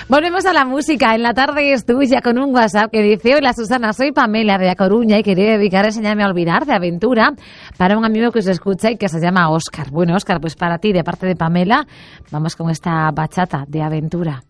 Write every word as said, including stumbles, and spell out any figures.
Volvemos a la música. En la tarde es tuya con un WhatsApp que dice: hola Susana, soy Pamela de A Coruña y quería dedicar Enséñame a olvidar de Aventura para un amigo que os escucha y que se llama Óscar. Bueno, Óscar, pues para ti, de parte de Pamela, vamos con esta bachata de Aventura.